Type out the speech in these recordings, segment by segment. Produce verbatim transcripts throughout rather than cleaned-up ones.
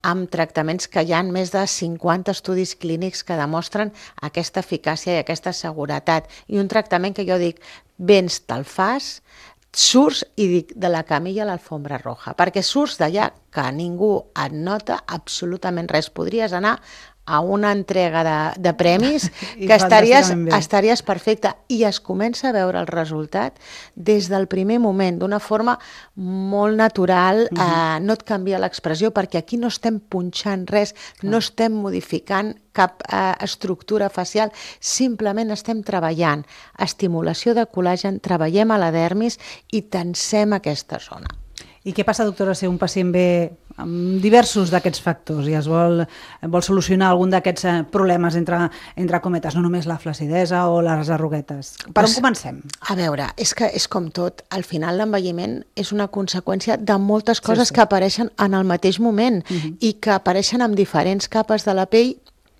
amb tractaments que hi ha més de cinquanta estudis clínics que demostren aquesta eficàcia i aquesta seguretat. I un tractament que jo dic, vens, te'l fas, surts i dic de la camilla a l'alfombra roja, perquè surts d'allà que ningú et nota absolutament res. Podries anar a una entrega de, de premis que estaries, estaries perfecta i es comença a veure el resultat des del primer moment, d'una forma molt natural, uh-huh. eh, no et canvia l'expressió perquè aquí no estem punxant res, no estem modificant cap eh, estructura facial, simplement estem treballant estimulació de col·làgen, treballem a la dermis i tensem aquesta zona. I què passa, doctora, si un pacient ve amb diversos d'aquests factors i es vol, vol solucionar algun d'aquests problemes entre, entre cometes, no només la flacidesa o les arruguetes? Per pues, on comencem? A veure, és que és com tot. Al final l'envelliment és una conseqüència de moltes coses sí, sí. que apareixen en el mateix moment uh-huh. i que apareixen amb diferents capes de la pell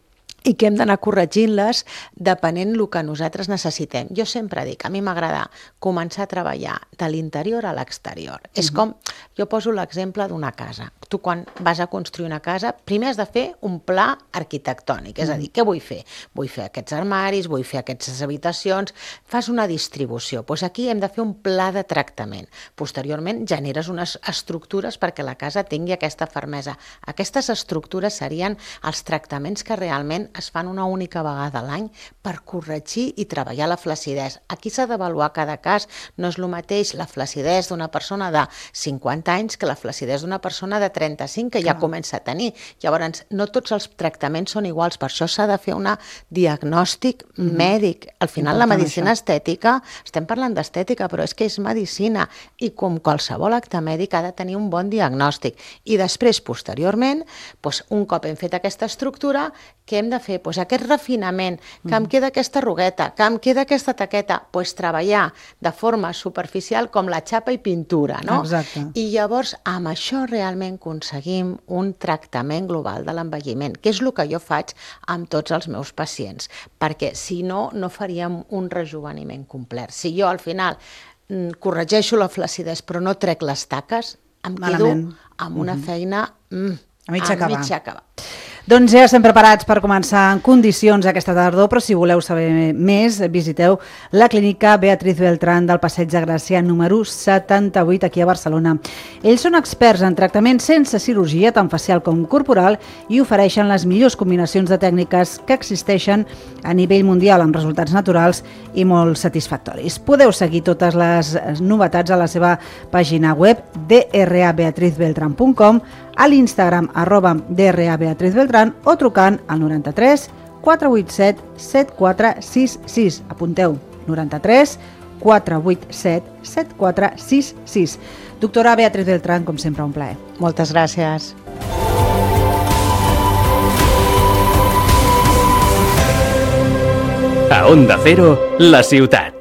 i que hem d'anar corregint-les depenent del que nosaltres necessitem. Jo sempre dic, a mi m'agrada començar a treballar de l'interior a l'exterior. Mm-hmm. És com, jo poso l'exemple d'una casa. Tu quan vas a construir una casa, primer has de fer un pla arquitectònic, és a dir, què vull fer? Vull fer aquests armaris, vull fer aquestes habitacions, fas una distribució. Doncs aquí hem de fer un pla de tractament. Posteriorment generes unes estructures perquè la casa tingui aquesta fermesa. Aquestes estructures serien els tractaments que realment es fan una única vegada a l'any per corregir i treballar la flacidesa. Aquí s'ha d'avaluar cada cas. No és el mateix la flacidesa d'una persona de cinquanta anys que la flacidesa d'una persona de trenta-cinc que ja Clar. comença a tenir. Llavors, no tots els tractaments són iguals. Per això s'ha de fer un diagnòstic mm-hmm. mèdic. Al final, la medicina això. estètica, estem parlant d'estètica, però és que és medicina. I com qualsevol acte mèdic ha de tenir un bon diagnòstic. I després, posteriorment, doncs, un cop hem fet aquesta estructura, què hem de fer? Pues aquest refinament, que em queda aquesta arrugueta, que em queda aquesta taqueta, pues treballar de forma superficial com la xapa i pintura, no? Exacte. I llavors amb això realment aconseguim un tractament global de l'envelliment, que és el que jo faig amb tots els meus pacients, perquè si no, no faríem un rejuveniment complet. Si jo al final corregeixo la flacidesa però no trec les taques, em Malament. quedo amb una feina mm, a mig acabar. mig acabar. Doncs ja estem preparats per començar en condicions aquesta tardor, però si voleu saber més, visiteu la clínica Beatriz Beltrán del Passeig de Gràcia número setanta-vuit aquí a Barcelona. Ells són experts en tractament sense cirurgia, tant facial com corporal, i ofereixen les millors combinacions de tècniques que existeixen a nivell mundial amb resultats naturals i molt satisfactoris. Podeu seguir totes les novetats a la seva pàgina web d r a beatriz beltran punt com, a l'Instagram arroba d r a beatriz beltran o trucant al noranta-tres quatre vuit set set quatre sis sis. Apunteu, noranta-tres quatre vuit set set quatre sis sis. Doctora Beatriz Beltrán, com sempre, un plaer. Moltes gràcies. A Onda Cero, la ciutat.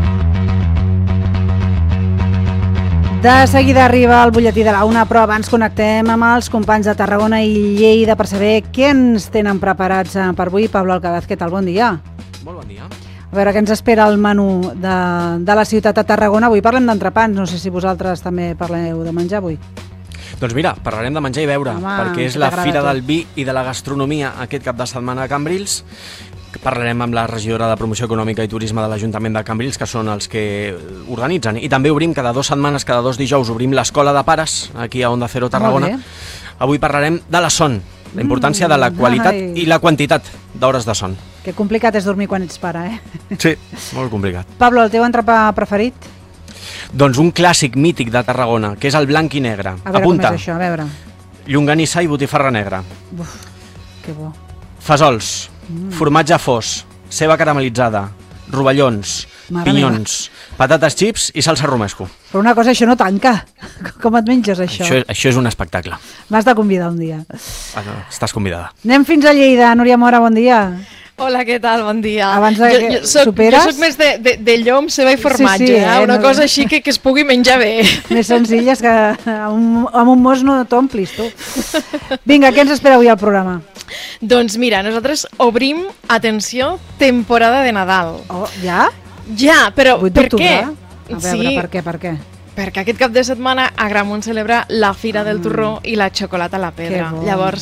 De seguida arriba el butlletí de la una, però abans connectem amb els companys de Tarragona i Lleida per saber què ens tenen preparats per avui. Pablo Alcaraz, què tal? Bon dia. Molt bon dia. A veure, què ens espera el menú de, de la ciutat de Tarragona? Avui parlem d'entrepans, no sé si vosaltres també parleu de menjar avui. Doncs mira, parlarem de menjar i beure, Home, perquè és la Fira tot. del Vi i de la Gastronomia aquest cap de setmana a Cambrils. Parlarem amb la regidora de Promoció Econòmica i Turisme de l'Ajuntament de Cambrils, que són els que organitzen. I també obrim cada dues setmanes, cada dos dijous, obrim l'Escola de Pares, aquí a Onda Cero Tarragona. Avui parlarem de la son, la importància mm, de la qualitat ai. i la quantitat d'hores de son. Que complicat és dormir quan ets pare, eh? Sí, molt complicat. Pablo, el teu entrepà preferit? Doncs un clàssic mític de Tarragona, que és el blanc i negre. A veure Apunta. com és això, a veure. Llonganissa i botifarra negra. Uf, que bo. Fesols, mm. formatge fos, ceba caramelitzada, rovellons, Mare pinyons, meva. Patates xips i salsa romesco. Però una cosa, això no tanca. Com et menges, això? Això, això és un espectacle. M'has de convidar un dia. Ah, no, estàs convidada. Anem fins a Lleida. Núria Mora, bon dia. Hola, què tal? Bon dia. Abans de jo, jo soc, superes? Jo soc més de, de, de llom, ceba i formatge, sí, sí, eh? Una no... cosa així que, que es pugui menjar bé. Més senzill és que amb, amb un mos no t'omplis, tu. Vinga, què ens espera avui al programa? Doncs mira, nosaltres obrim, atenció, temporada de Nadal. Oh, ja? Ja, però per què? A veure, sí, per què, per què? Perquè aquest cap de setmana a Gramunt celebra la Fira del Torró i la xocolata a la pedra. Bo. Llavors,